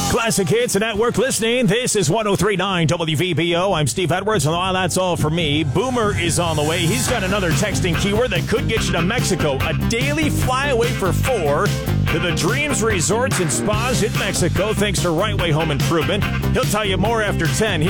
Classic hits and network listening. This is 103.9 WVBO. I'm Steve Edwards, and while that's all for me, Boomer is on the way. He's got another texting keyword that could get you to Mexico. A daily flyaway for 4 to the Dreams Resorts and Spas in Mexico, thanks to Right Way Home Improvement. He'll tell you more after 10.